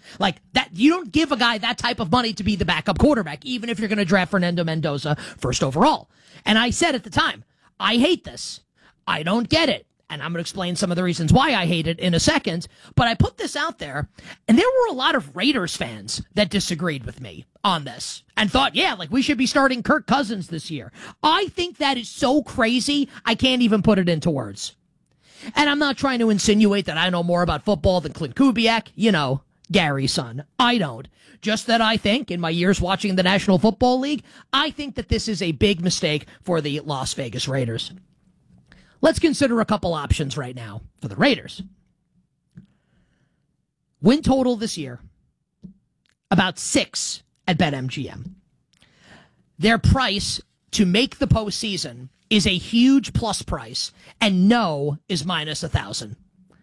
Like that, you don't give a guy that type of money to be the backup quarterback, even if you're going to draft Fernando Mendoza first overall. And I said at the time, I hate this. I don't get it. And I'm going to explain some of the reasons why I hate it in a second. But I put this out there, and there were a lot of Raiders fans that disagreed with me on this and thought, yeah, like we should be starting Kirk Cousins this year. I think that is so crazy, I can't even put it into words. And I'm not trying to insinuate that I know more about football than Clint Kubiak, you know, Gary's son. I don't. Just that I think, in my years watching the National Football League, I think that this is a big mistake for the Las Vegas Raiders. Let's consider a couple options right now for the Raiders. Win total this year, about 6 at BetMGM. Their price to make the postseason is a huge plus price, and no is minus 1,000.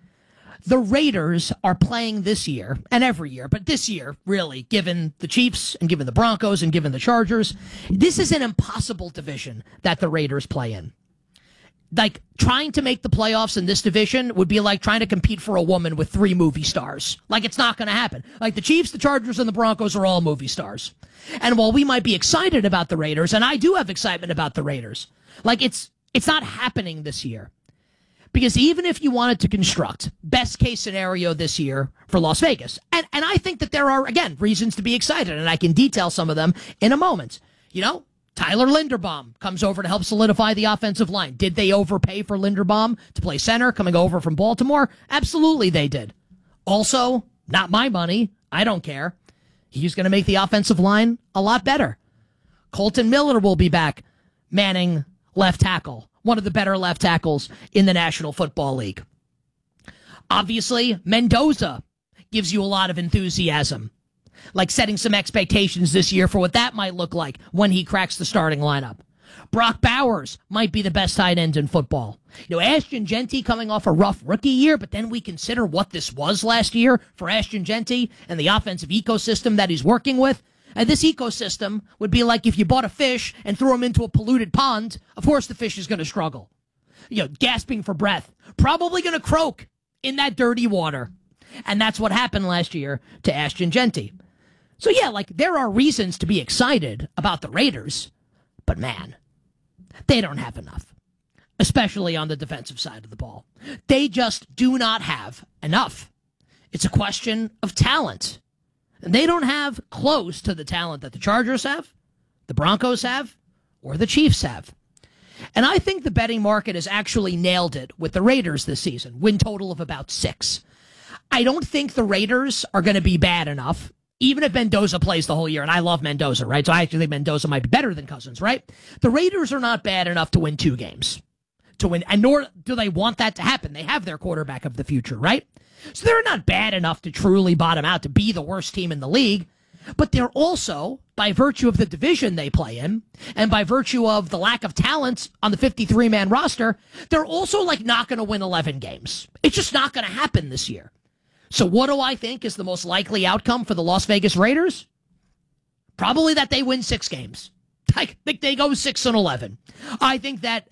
The Raiders are playing this year, and every year, but this year, really, given the Chiefs and given the Broncos and given the Chargers, this is an impossible division that the Raiders play in. Like, trying to make the playoffs in this division would be like trying to compete for a woman with 3 movie stars. Like, it's not going to happen. Like, the Chiefs, the Chargers, and the Broncos are all movie stars. And while we might be excited about the Raiders, and I do have excitement about the Raiders, like, it's not happening this year. Because even if you wanted to construct best case scenario this year for Las Vegas, and I think that there are, again, reasons to be excited, and I can detail some of them in a moment. You know, Tyler Linderbaum comes over to help solidify the offensive line. Did they overpay for Linderbaum to play center coming over from Baltimore? Absolutely they did. Also, not my money. I don't care. He's going to make the offensive line a lot better. Colton Miller will be back manning left tackle, one of the better left tackles in the National Football League. Obviously, Mendoza gives you a lot of enthusiasm, like setting some expectations this year for what that might look like when he cracks the starting lineup. Brock Bowers might be the best tight end in football. You know, Ashton Jeanty coming off a rough rookie year, but then we consider what this was last year for Ashton Jeanty and the offensive ecosystem that he's working with. And this ecosystem would be like if you bought a fish and threw him into a polluted pond. Of course the fish is going to struggle. You know, gasping for breath. Probably going to croak in that dirty water. And that's what happened last year to Ashton Jeanty. So yeah, like, there are reasons to be excited about the Raiders. But man, they don't have enough. Especially on the defensive side of the ball. They just do not have enough. It's a question of talent. And they don't have close to the talent that the Chargers have, the Broncos have, or the Chiefs have. And I think the betting market has actually nailed it with the Raiders this season. Win total of about 6. I don't think the Raiders are going to be bad enough, even if Mendoza plays the whole year. And I love Mendoza, right? So I actually think Mendoza might be better than Cousins, right? The Raiders are not bad enough to win 2 games. And nor do they want that to happen. They have their quarterback of the future, right? So they're not bad enough to truly bottom out, to be the worst team in the league. But they're also, by virtue of the division they play in, and by virtue of the lack of talent on the 53-man roster, they're also, like, not going to win 11 games. It's just not going to happen this year. So what do I think is the most likely outcome for the Las Vegas Raiders? Probably that they win 6 games. I think they go 6-11. I think that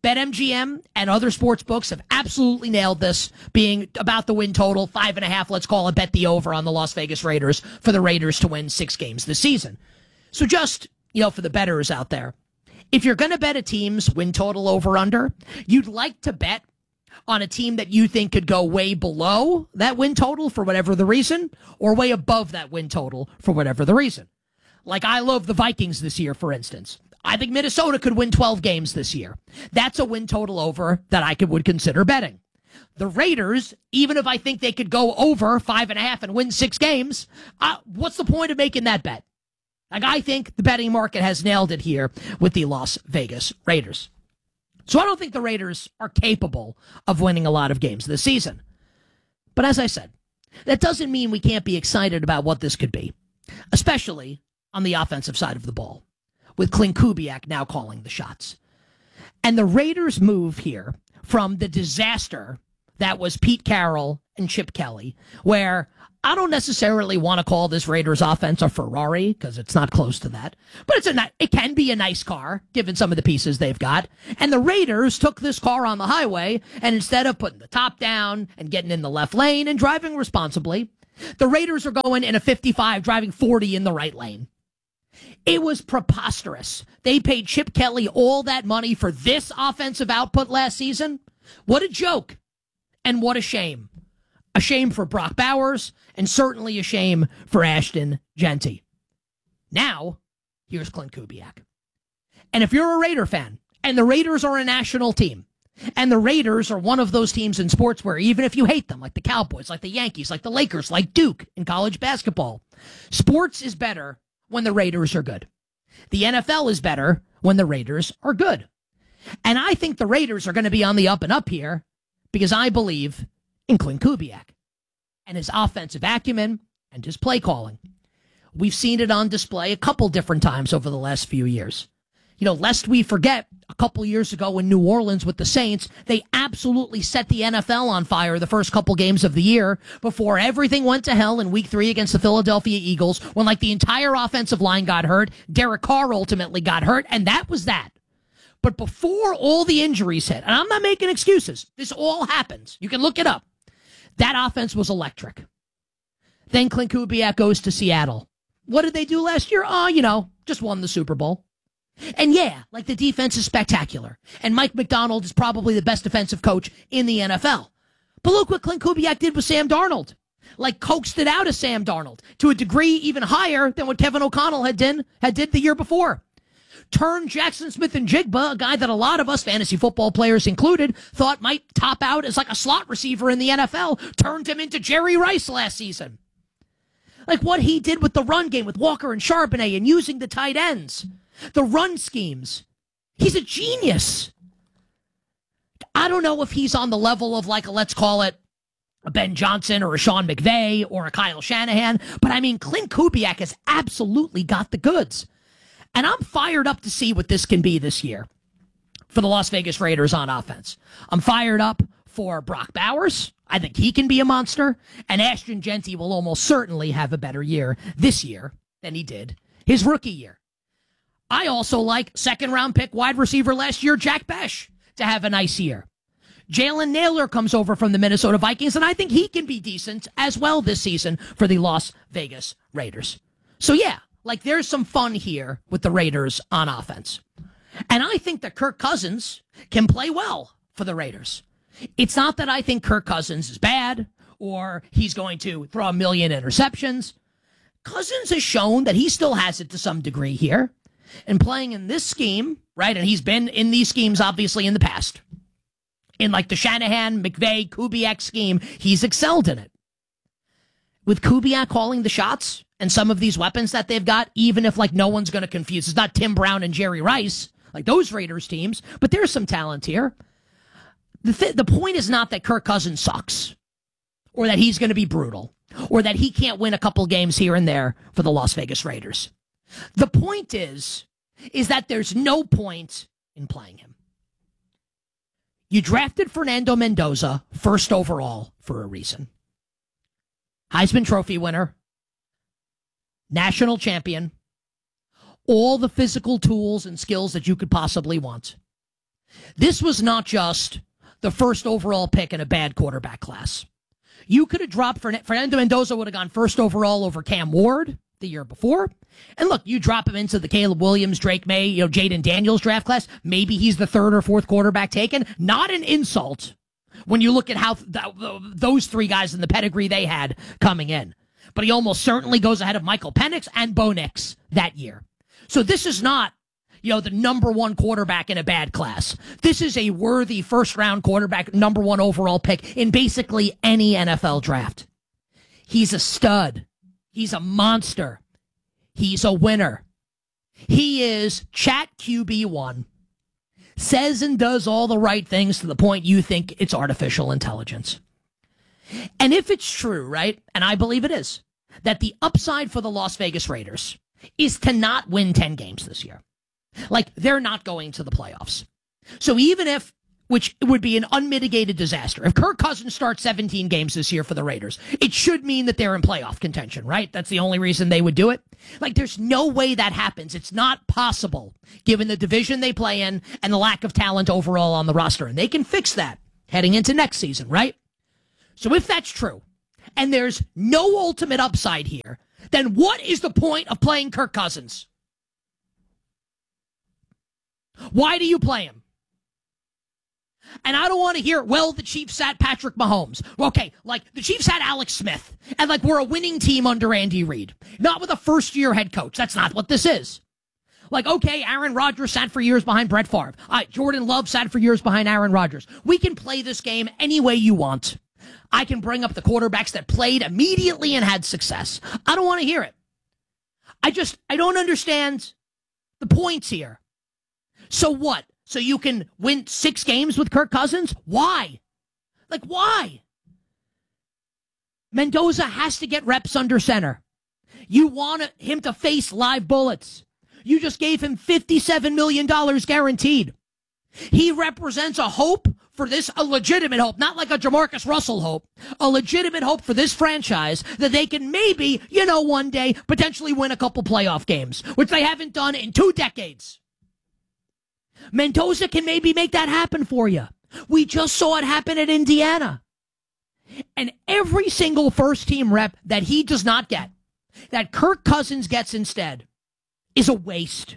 BetMGM and other sports books have absolutely nailed this, being about the win total, 5.5, let's call it, bet the over on the Las Vegas Raiders for the Raiders to win 6 games this season. So just, you know, for the bettors out there, if you're going to bet a team's win total over under, you'd like to bet on a team that you think could go way below that win total for whatever the reason, or way above that win total for whatever the reason. Like, I love the Vikings this year, for instance. I think Minnesota could win 12 games this year. That's a win total over that I would consider betting. The Raiders, even if I think they could go over 5.5 and win 6 games, what's the point of making that bet? Like, I think the betting market has nailed it here with the Las Vegas Raiders. So I don't think the Raiders are capable of winning a lot of games this season. But as I said, that doesn't mean we can't be excited about what this could be, especially on the offensive side of the ball, with Clint Kubiak now calling the shots. And the Raiders move here from the disaster that was Pete Carroll and Chip Kelly, where I don't necessarily want to call this Raiders offense a Ferrari, because it's not close to that, but it can be a nice car, given some of the pieces they've got. And the Raiders took this car on the highway, and instead of putting the top down and getting in the left lane and driving responsibly, The Raiders are going in a 55, driving 40 in the right lane. It was preposterous. They paid Chip Kelly all that money for this offensive output last season. What a joke. And what a shame. A shame for Brock Bowers, and certainly a shame for Ashton Jeanty. Now, here's Clint Kubiak. And if you're a Raider fan, and the Raiders are a national team, and the Raiders are one of those teams in sports where even if you hate them, like the Cowboys, like the Yankees, like the Lakers, like Duke in college basketball, sports is better when the Raiders are good. The NFL is better when the Raiders are good. And I think the Raiders are going to be on the up and up here because I believe in Clint Kubiak and his offensive acumen and his play calling. We've seen it on display a couple different times over the last few years. You know, lest we forget, a couple years ago in New Orleans with the Saints, they absolutely set the NFL on fire the first couple games of the year before everything went to hell in week 3 against the Philadelphia Eagles when like the entire offensive line got hurt. Derek Carr ultimately got hurt, and that was that. But before all the injuries hit, and I'm not making excuses, this all happens. You can look it up. That offense was electric. Then Clint Kubiak goes to Seattle. What did they do last year? Just won the Super Bowl. And yeah, like the defense is spectacular. And Mike McDonald is probably the best defensive coach in the NFL. But look what Clint Kubiak did with Sam Darnold. Like coaxed it out of Sam Darnold to a degree even higher than what Kevin O'Connell had did the year before. Turned Jackson Smith-Njigba, a guy that a lot of us fantasy football players included thought might top out as like a slot receiver in the NFL, turned him into Jerry Rice last season. Like what he did with the run game with Walker and Charbonnet and using the tight ends. The run schemes. He's a genius. I don't know if he's on the level of like, let's call it a Ben Johnson or a Sean McVay or a Kyle Shanahan, but I mean, Clint Kubiak has absolutely got the goods. And I'm fired up to see what this can be this year for the Las Vegas Raiders on offense. I'm fired up for Brock Bowers. I think he can be a monster. And Ashton Jeanty will almost certainly have a better year this year than he did his rookie year. I also like second-round pick wide receiver last year, Jack Bech, to have a nice year. Jalen Nailor comes over from the Minnesota Vikings, and I think he can be decent as well this season for the Las Vegas Raiders. So, yeah, like there's some fun here with the Raiders on offense. And I think that Kirk Cousins can play well for the Raiders. It's not that I think Kirk Cousins is bad or he's going to throw a million interceptions. Cousins has shown that he still has it to some degree here. And playing in this scheme, right, and he's been in these schemes, obviously, in the past. In, like, the Shanahan, McVay, Kubiak scheme, he's excelled in it. With Kubiak calling the shots and some of these weapons that they've got, even if, like, no one's going to confuse. It's not Tim Brown and Jerry Rice, like those Raiders teams, but there's some talent here. The point is not that Kirk Cousins sucks or that he's going to be brutal or that he can't win a couple games here and there for the Las Vegas Raiders. The point is that there's no point in playing him. You drafted Fernando Mendoza first overall for a reason. Heisman Trophy winner, national champion, all the physical tools and skills that you could possibly want. This was not just the first overall pick in a bad quarterback class. You could have dropped Fernando Mendoza would have gone first overall over Cam Ward the year before. And look, you drop him into the Caleb Williams, Drake May, Jaden Daniels draft class. Maybe he's the third or fourth quarterback taken. Not an insult when you look at how those three guys and the pedigree they had coming in. But he almost certainly goes ahead of Michael Penix and Bo Nix that year. So this is not, the number one quarterback in a bad class. This is a worthy first-round quarterback, number one overall pick in basically any NFL draft. He's a stud. He's a monster. He's a winner. He is Chat QB1. Says and does all the right things to the point you think it's artificial intelligence. And if it's true, right, and I believe it is, that the upside for the Las Vegas Raiders is to not win 10 games this year. Like, they're not going to the playoffs. So even if, which would be an unmitigated disaster, if Kirk Cousins starts 17 games this year for the Raiders, it should mean that they're in playoff contention, right? That's the only reason they would do it. Like, there's no way that happens. It's not possible, given the division they play in and the lack of talent overall on the roster. And they can fix that heading into next season, right? So if that's true, and there's no ultimate upside here, then what is the point of playing Kirk Cousins? Why do you play him? And I don't want to hear, well, the Chiefs sat Patrick Mahomes. Okay, like the Chiefs had Alex Smith, and like we're a winning team under Andy Reid. Not with a first-year head coach. That's not what this is. Like, okay, Aaron Rodgers sat for years behind Brett Favre. Jordan Love sat for years behind Aaron Rodgers. We can play this game any way you want. I can bring up the quarterbacks that played immediately and had success. I don't want to hear it. I don't understand the points here. So what? So you can win 6 games with Kirk Cousins? Why? Like, why? Mendoza has to get reps under center. You want him to face live bullets. You just gave him $57 million guaranteed. He represents a hope for this, a legitimate hope, not like a Jamarcus Russell hope, a legitimate hope for this franchise that they can maybe, one day potentially win a couple playoff games, which they haven't done in 2 decades. Mendoza can maybe make that happen for you. We just saw it happen at Indiana. And every single first-team rep that he does not get, that Kirk Cousins gets instead, is a waste.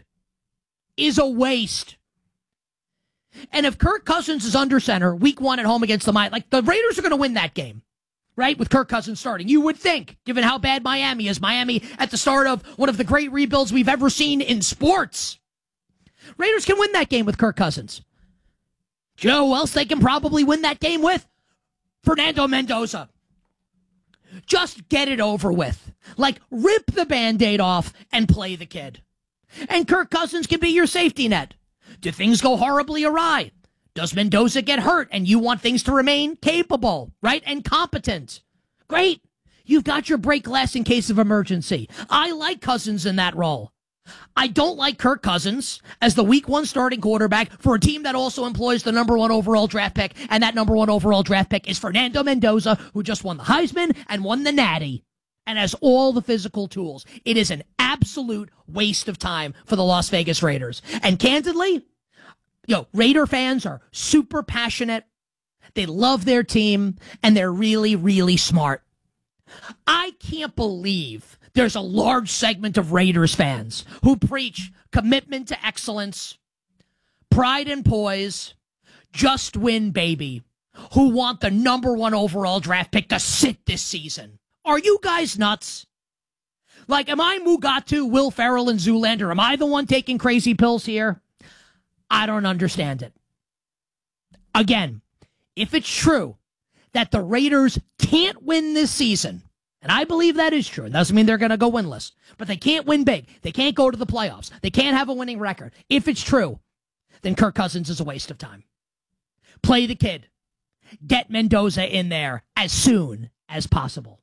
And if Kirk Cousins is under center, week 1 at home against the Raiders are going to win that game, right? With Kirk Cousins starting. You would think, given how bad Miami is. Miami at the start of one of the great rebuilds we've ever seen in sports. Raiders can win that game with Kirk Cousins. Do you know who else they can probably win that game with? Fernando Mendoza. Just get it over with. Like, rip the Band-Aid off and play the kid. And Kirk Cousins can be your safety net. Do things go horribly awry? Does Mendoza get hurt and you want things to remain capable, right, and competent? Great. You've got your break glass in case of emergency. I like Cousins in that role. I don't like Kirk Cousins as the week 1 starting quarterback for a team that also employs the number 1 overall draft pick, and that number 1 overall draft pick is Fernando Mendoza, who just won the Heisman and won the Natty and has all the physical tools. It is an absolute waste of time for the Las Vegas Raiders. And candidly, Raider fans are super passionate. They love their team, and they're really, really smart. I can't believe there's a large segment of Raiders fans who preach commitment to excellence, pride and poise, just win, baby, who want the number 1 overall draft pick to sit this season. Are you guys nuts? Like, am I Mugatu, Will Ferrell, and Zoolander? Am I the one taking crazy pills here? I don't understand it. Again, if it's true that the Raiders can't win this season, and I believe that is true. It doesn't mean they're going to go winless. But they can't win big. They can't go to the playoffs. They can't have a winning record. If it's true, then Kirk Cousins is a waste of time. Play the kid. Get Mendoza in there as soon as possible.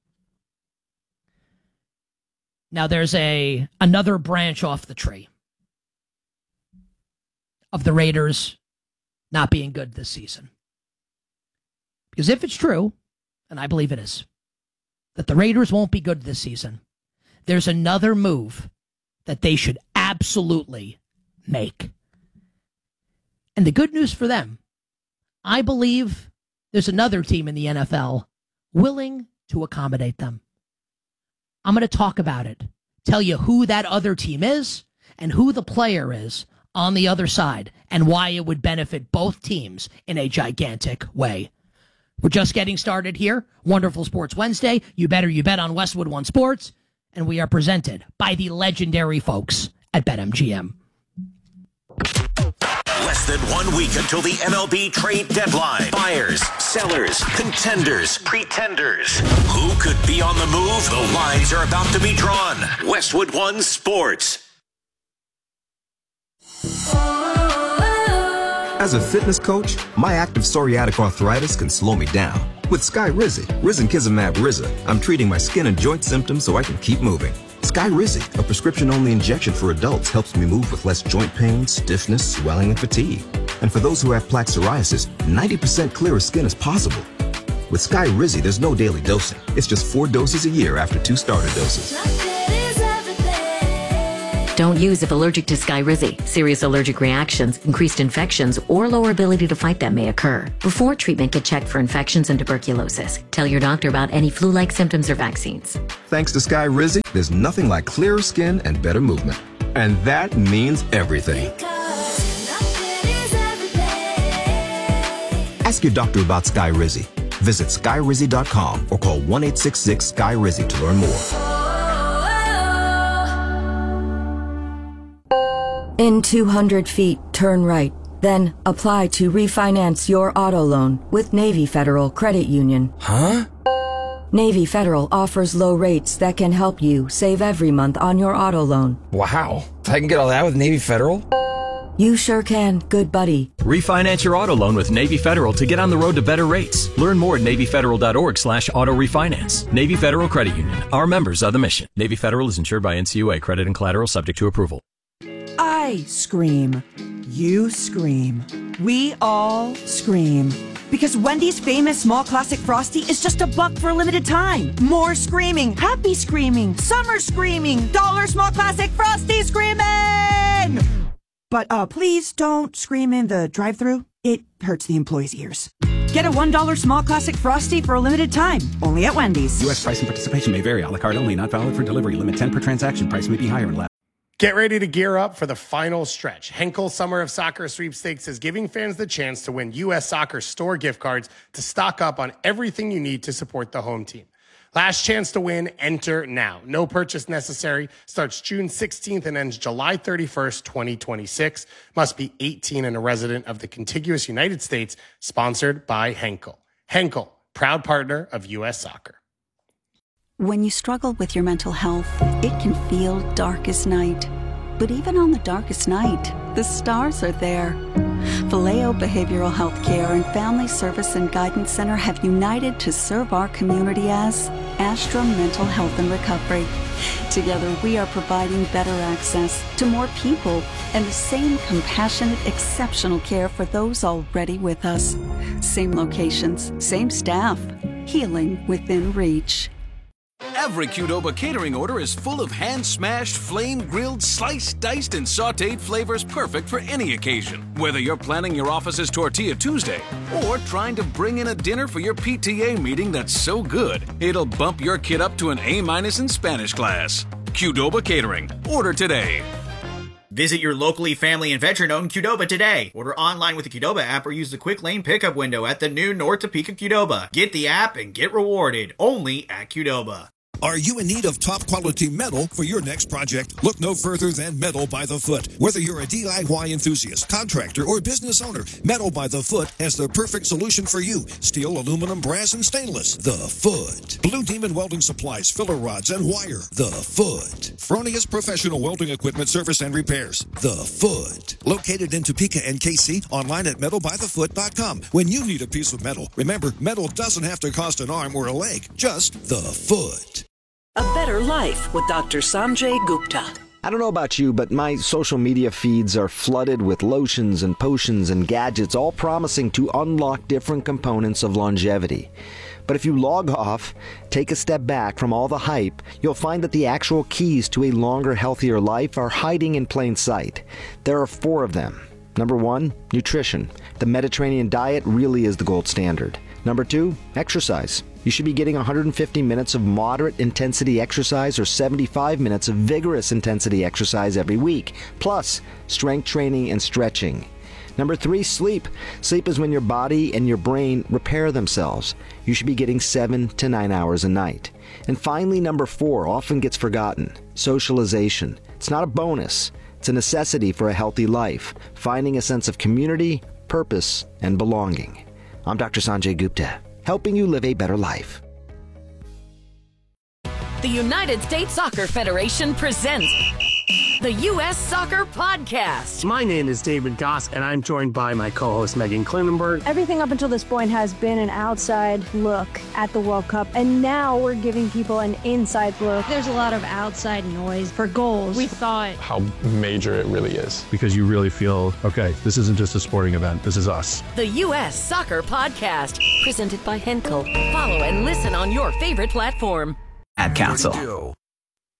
Now there's another branch off the tree of the Raiders not being good this season. Because if it's true, and I believe it is, that the Raiders won't be good this season, there's another move that they should absolutely make. And the good news for them, I believe there's another team in the NFL willing to accommodate them. I'm going to talk about it, tell you who that other team is and who the player is on the other side and why it would benefit both teams in a gigantic way. We're just getting started here. Wonderful Sports Wednesday. You bet on Westwood One Sports. And we are presented by the legendary folks at BetMGM. Less than 1 week until the MLB trade deadline. Buyers, sellers, contenders, pretenders. Who could be on the move? The lines are about to be drawn. Westwood One Sports. As a fitness coach, my active psoriatic arthritis can slow me down. With Skyrizi, Risankizumab Riza, I'm treating my skin and joint symptoms so I can keep moving. Skyrizi, a prescription-only injection for adults, helps me move with less joint pain, stiffness, swelling, and fatigue. And for those who have plaque psoriasis, 90% clearer skin is possible. With Skyrizi, there's no daily dosing. It's just 4 doses a year after 2 starter doses. Don't use if allergic to Skyrizi. Serious allergic reactions, increased infections, or lower ability to fight them may occur. Before treatment, get checked for infections and tuberculosis. Tell your doctor about any flu-like symptoms or vaccines. Thanks to Skyrizi, there's nothing like clearer skin and better movement. And that means everything. Ask your doctor about Skyrizi. Visit Skyrizi.com or call 1-866-SKY-RIZZI to learn more. In 200 feet, turn right. Then apply to refinance your auto loan with Navy Federal Credit Union. Huh? Navy Federal offers low rates that can help you save every month on your auto loan. Wow. I can get all that with Navy Federal? You sure can, good buddy. Refinance your auto loan with Navy Federal to get on the road to better rates. Learn more at NavyFederal.org/auto refinance. Navy Federal Credit Union. Our members are the mission. Navy Federal is insured by NCUA. Credit and collateral subject to approval. I scream. You scream. We all scream. Because Wendy's famous small classic Frosty is just $1 for a limited time. More screaming, happy screaming, summer screaming, dollar small classic Frosty screaming! But please don't scream in the drive-thru. It hurts the employees' ears. Get a $1 small classic Frosty for a limited time, only at Wendy's. U.S. price and participation may vary. A la carte only, not valid for delivery. Limit 10 per transaction. Price may be higher in lab. Get ready to gear up for the final stretch. Henkel Summer of Soccer Sweepstakes is giving fans the chance to win U.S. Soccer store gift cards to stock up on everything you need to support the home team. Last chance to win, enter now. No purchase necessary. Starts June 16th and ends July 31st, 2026. Must be 18 and a resident of the contiguous United States. Sponsored by Henkel. Henkel, proud partner of U.S. Soccer. When you struggle with your mental health, it can feel dark as night. But even on the darkest night, the stars are there. Vallejo Behavioral Health Care and Family Service and Guidance Center have united to serve our community as Astra Mental Health and Recovery. Together, we are providing better access to more people and the same compassionate, exceptional care for those already with us. Same locations, same staff, healing within reach. Every Qdoba catering order is full of hand-smashed, flame-grilled, sliced, diced, and sautéed flavors perfect for any occasion. Whether you're planning your office's Tortilla Tuesday or trying to bring in a dinner for your PTA meeting that's so good, it'll bump your kid up to an A- in Spanish class. Qdoba Catering. Order today. Visit your locally family and veteran-owned Qdoba today. Order online with the Qdoba app or use the quick lane pickup window at the new North Topeka Qdoba. Get the app and get rewarded only at Qdoba. Are you in need of top-quality metal for your next project? Look no further than Metal by the Foot. Whether you're a DIY enthusiast, contractor, or business owner, Metal by the Foot has the perfect solution for you. Steel, aluminum, brass, and stainless. The Foot. Blue Demon Welding Supplies, filler rods, and wire. The Foot. Fronius Professional Welding Equipment Service and Repairs. The Foot. Located in Topeka and KC, online at metalbythefoot.com. When you need a piece of metal, remember, metal doesn't have to cost an arm or a leg. Just the Foot. A Better Life with Dr. Sanjay Gupta. I don't know about you, but my social media feeds are flooded with lotions and potions and gadgets, all promising to unlock different components of longevity. But if you log off, take a step back from all the hype, you'll find that the actual keys to a longer, healthier life are hiding in plain sight. There are 4 of them. Number 1, nutrition. The Mediterranean diet really is the gold standard. Number 2, exercise. You should be getting 150 minutes of moderate intensity exercise or 75 minutes of vigorous intensity exercise every week, plus strength training and stretching. Number 3, sleep. Sleep is when your body and your brain repair themselves. You should be getting 7 to 9 hours a night. And finally, number 4 often gets forgotten. Socialization. It's not a bonus. It's a necessity for a healthy life, finding a sense of community, purpose, and belonging. I'm Dr. Sanjay Gupta, helping you live a better life. The United States Soccer Federation presents the U.S. Soccer Podcast. My name is David Goss, and I'm joined by my co-host Megan Klinenberg. Everything up until this point has been an outside look at the World Cup, and now we're giving people an inside look. There's a lot of outside noise for goals. We thought how major it really is. Because you really feel, okay, this isn't just a sporting event, this is us. The U.S. Soccer Podcast, presented by Henkel. Follow and listen on your favorite platform. Ad Council.